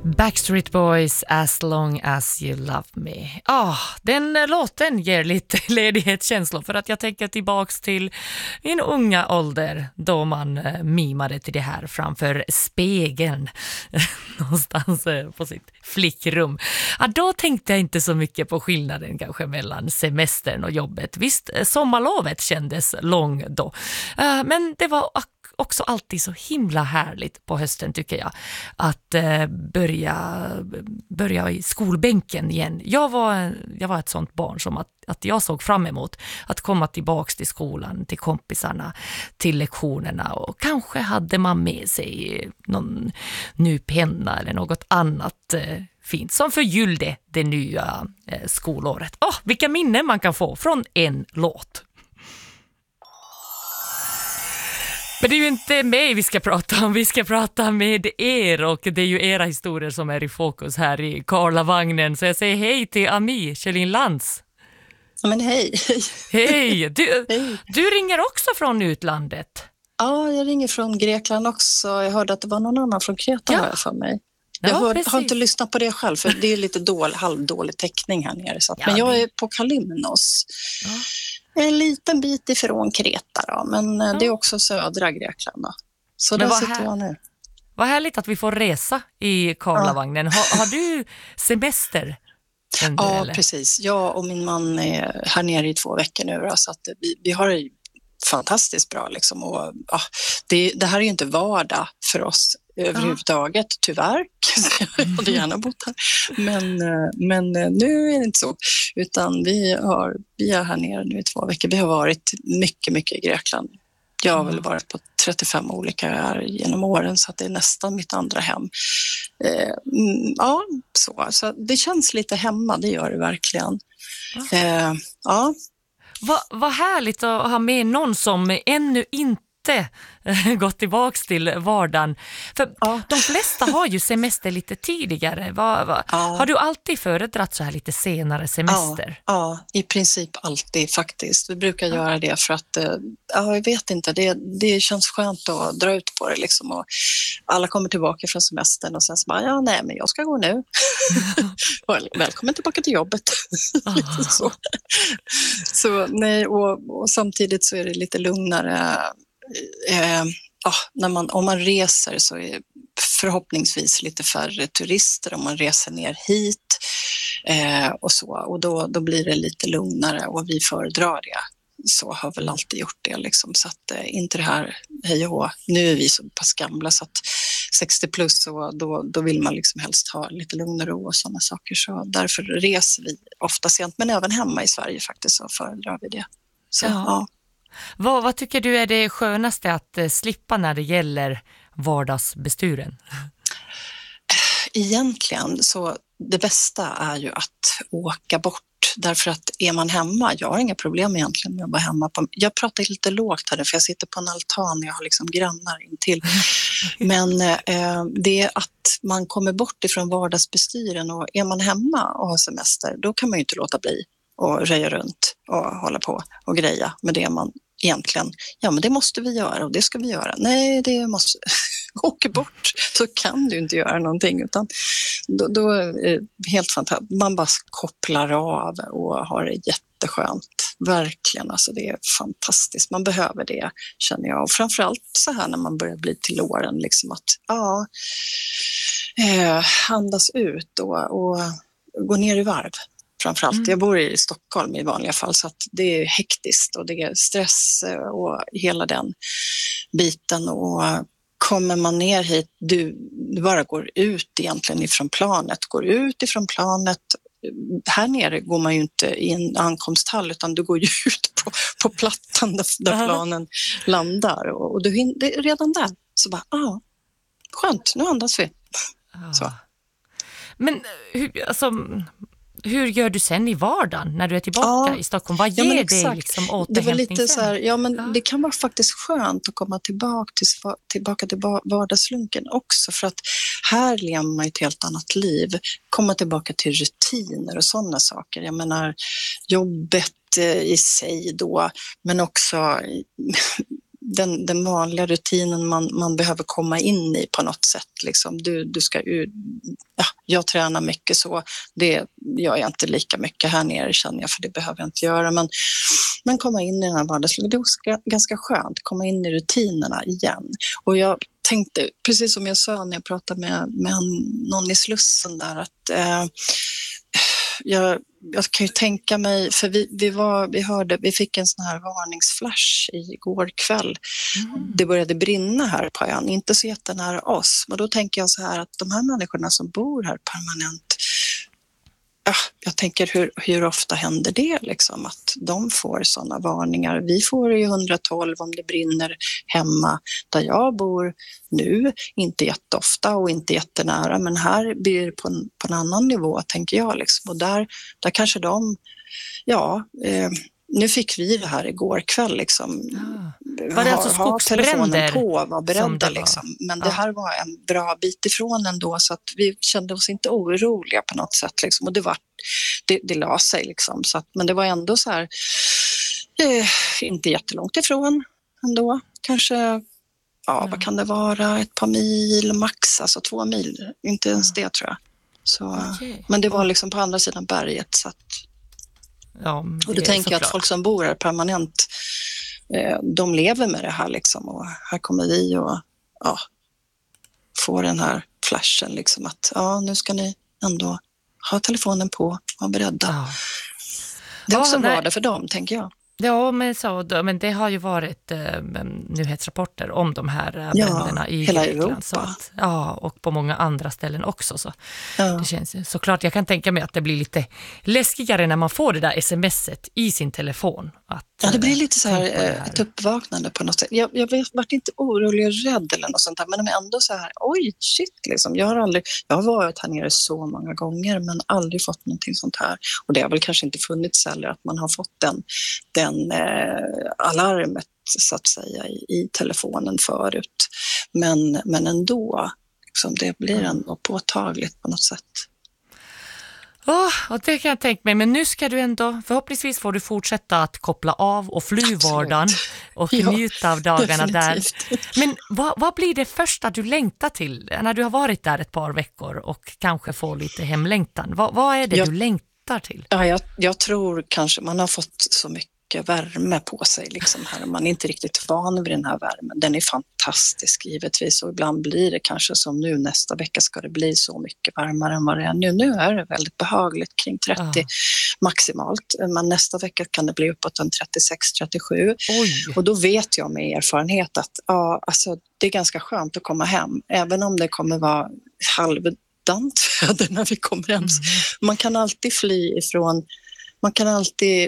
Backstreet Boys, As long as you love me. Den låten ger lite ledighetskänslor för att jag tänker tillbaks till min unga ålder då man mimade till det här framför spegeln någonstans på sitt flickrum. Då tänkte jag inte så mycket på skillnaden kanske mellan semestern och jobbet. Visst, sommarlovet kändes lång då. Men det var också alltid så himla härligt på hösten tycker jag att börja i skolbänken igen. Jag var ett sånt barn som att jag såg fram emot att komma tillbaks till skolan, till kompisarna, till lektionerna och kanske hade man med sig någon ny penna eller något annat fint som förgyllde det nya skolåret. Vilka minnen man kan få från en låt. Men det är ju inte mig vi ska prata om, vi ska prata med er och det är ju era historier som är i fokus här i Karlavagnen. Så jag säger hej till Ami Kjellin Lantz. Men hej. Hej, du ringer också från utlandet. Ja, jag ringer från Grekland också. Jag hörde att det var någon annan från Kreta här för mig. Jag har inte lyssnat på det själv för det är lite halvdålig täckning här nere. Så men jag är på Kalymnos. Ja. En liten bit ifrån Kreta då, men det är också södra Grekland då. Så där sitter jag nu. Vad härligt att vi får resa i Karlavagnen. Har du semester? Ja, eller? Precis. Jag och min man är här nere i 2 veckor nu då, så att vi har det fantastiskt bra liksom. Och, det här är ju inte vardag för oss överhuvudtaget, tyvärr. Jag hade gärna bott här. Men nu är det inte så. Utan vi är här nere nu i 2 veckor. Vi har varit mycket i Grekland. Jag har väl varit på 35 olika öar genom åren så att det är nästan mitt andra hem. Så det känns lite hemma, det gör det verkligen. Vad härligt att ha med någon som ännu inte gått tillbaks till vardagen. För de flesta har ju semester lite tidigare. Har du alltid föredragit så här lite senare semester? Ja, i princip alltid faktiskt. Vi brukar göra det för att, jag vet inte, det känns skönt att dra ut på det liksom. Och alla kommer tillbaka från semestern och sen så bara, men jag ska gå nu. Välkommen tillbaka till jobbet. Lite så. Så nej, och samtidigt så är det lite lugnare. Om man reser så är förhoppningsvis lite färre turister om man reser ner hit och så, och då blir det lite lugnare och vi föredrar det. Så har väl alltid gjort det liksom, så att inte det här hej och hå. Nu är vi så pass gamla så att 60 plus och då vill man liksom helst ha lite lugn och ro och sådana saker, så därför reser vi ofta sent, men även hemma i Sverige faktiskt så föredrar vi det. Så, Vad tycker du är det skönaste att slippa när det gäller vardagsbesturen? Egentligen så det bästa är ju att åka bort. Därför att är man hemma, jag har inga problem egentligen med att vara hemma. Jag pratar lite lågt här för jag sitter på en altan och jag har liksom grannar intill. Men det är att man kommer bort ifrån vardagsbestyren, och är man hemma och har semester, då kan man ju inte låta bli och röja runt och hålla på och greja med det man egentligen, men det måste vi göra och det ska vi göra. Nej, det måste åka bort, så kan du inte göra någonting, utan då är det helt fantastiskt. Man bara kopplar av och har det jätteskönt. Verkligen, alltså det är fantastiskt. Man behöver det, känner jag. Och framförallt så här när man börjar bli till åren, liksom att andas ut och gå ner i varv. Framförallt. Jag bor i Stockholm i vanliga fall, så att det är hektiskt och det är stress och hela den biten. Och kommer man ner hit, du bara går ut egentligen ifrån planet. Går ut ifrån planet. Här nere går man ju inte i en ankomsthall, utan du går ju ut på plattan där planen landar. Och du hinner redan där. Så bara, skönt, nu andas vi. Så. Men hur gör du sen i vardagen när du är tillbaka i Stockholm? Vad ger dig liksom återhämtning? Det var lite så här, det kan vara faktiskt skönt att komma tillbaka till vardagslunken också, för att här lever man ett helt annat liv. Komma tillbaka till rutiner och sådana saker. Jag menar, jobbet i sig då, men också den vanliga rutinen man behöver komma in i på något sätt. Liksom. Du ska jag tränar mycket så, det gör jag inte lika mycket här nere känner jag, för det behöver jag inte göra. Men komma in i den här vardagslivet, det är ganska skönt, komma in i rutinerna igen. Och jag tänkte, precis som jag sa när jag pratade med någon i Slussen där, att jag kan ju tänka mig, för vi fick en sån här varningsflash igår kväll. Det började brinna här på ön, inte så jättenära oss. Men då tänker jag så här att de här människorna som bor här permanent, jag tänker hur ofta händer det liksom, att de får sådana varningar. Vi får ju 112 om det brinner hemma där jag bor nu, inte jätteofta och inte jättenära, men här blir det på en annan nivå tänker jag liksom. Och där kanske nu fick vi det här igår kväll liksom. Var det alltså skogsbränder på, var beredda liksom. Men det här var en bra bit ifrån ändå, så att vi kände oss inte oroliga på något sätt liksom. Och det la sig liksom, så att, men det var ändå så här inte jättelångt ifrån ändå, kanske vad kan det vara, ett par mil max, alltså 2 mil, inte ens det tror jag. Så, men det var liksom på andra sidan berget, så att och då tänker jag att folk som bor här permanent, de lever med det här liksom, och här kommer vi och får den här flashen liksom, att nu ska ni ändå ha telefonen på, vara beredda. Det är också vardag för dem, tänker jag. Ja, men det har ju varit nyhetsrapporter om de här bränderna i hela Grekland. Europa. Så att, och på många andra ställen också. Så det känns ju, såklart, jag kan tänka mig att det blir lite läskigare när man får det där smset i sin telefon. Det blir lite så här ett uppvaknande på något sätt. Jag varit inte orolig och rädd eller något sånt där, men ändå så här, oj, shit liksom. Jag har varit här nere så många gånger men aldrig fått någonting sånt här. Och det har väl kanske inte funnits heller att man har fått den alarmet så att säga i telefonen förut. Men ändå, liksom, det blir ändå påtagligt på något sätt. Och det kan jag tänka mig, men nu ska du ändå, förhoppningsvis får du fortsätta att koppla av och fly vardagen och njuta av dagarna definitivt. Där. Men vad blir det första du längtar till när du har varit där ett par veckor och kanske får lite hemlängtan? Vad är det du längtar till? Ja, jag tror kanske man har fått så mycket värme på sig liksom här. Man är inte riktigt van vid den här värmen. Den är fantastisk givetvis, och ibland blir det kanske som nu, nästa vecka ska det bli så mycket varmare än vad det är nu. Nu är det väldigt behagligt kring 30 maximalt, men nästa vecka kan det bli uppåt en 36-37. Och då vet jag med erfarenhet att alltså, det är ganska skönt att komma hem, även om det kommer vara halvdant väder när vi kommer hem. Man kan alltid fly ifrån. Man kan alltid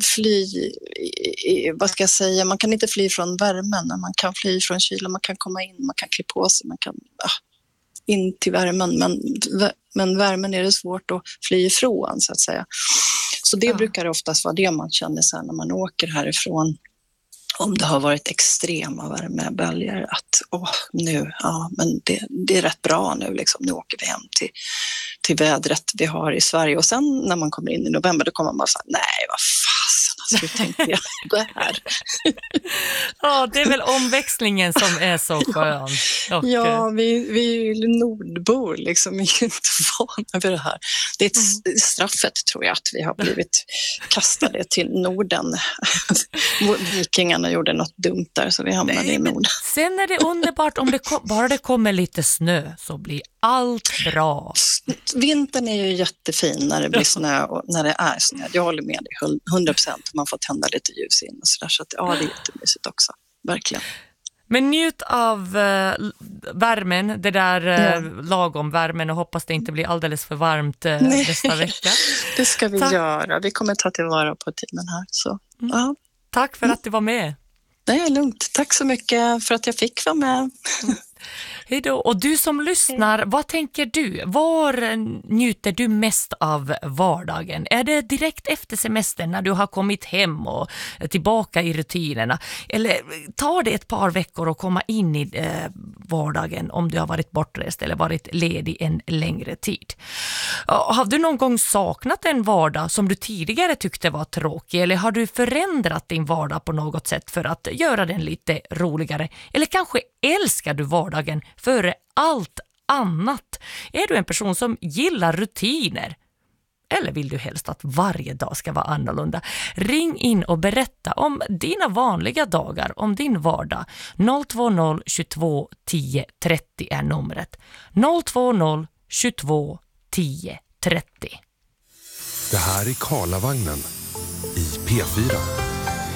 vad ska jag säga, man kan inte fly från värmen, men man kan fly från kylan, man kan komma in, man kan klä på sig, man kan in till värmen, men värmen är det svårt att fly ifrån så att säga. Så det brukar oftast vara det man känner sen när man åker härifrån, om det har varit extrema värmeböljor, att men det är rätt bra nu liksom, nu åker vi hem till vädret vi har i Sverige. Och sen när man kommer in i november, då kommer man bara säga, nej vad fasen, alltså, hur tänkte jag det här? Det är väl omväxlingen som är så skön. Vi är nordbor liksom, vi är inte vana vid det här. Det är ett straffet tror jag, att vi har blivit kastade till Norden. Vikingarna gjorde något dumt där, så vi hamnade i Norden. Sen är det underbart om bara det kommer lite snö, så blir allt bra. Vintern är ju jättefin när det blir snö och när det är snö. Jag håller med dig 100%. Man får tända lite ljus in och sådär, så att det är jättemysigt också, verkligen. Men njut av värmen, det där lagom värmen, och hoppas det inte blir alldeles för varmt nästa vecka. Det ska vi göra. Vi kommer ta tillvara på tiden här. Så. Tack för att du var med. Det är lugnt. Tack så mycket för att jag fick vara med. Hej då. Och du som lyssnar, vad tänker du? Var njuter du mest av vardagen? Är det direkt efter semestern när du har kommit hem och tillbaka i rutinerna? Eller tar det ett par veckor att komma in i vardagen om du har varit bortrest eller varit ledig en längre tid? Har du någon gång saknat en vardag som du tidigare tyckte var tråkig? Eller har du förändrat din vardag på något sätt för att göra den lite roligare? Eller kanske älskar du vardagen före allt annat? Är du en person som gillar rutiner? Eller vill du helst att varje dag ska vara annorlunda? Ring in och berätta om dina vanliga dagar, om din vardag. 020 22 10 30 är numret. 020 22 10 30. Det här är Karlavagnen i P4.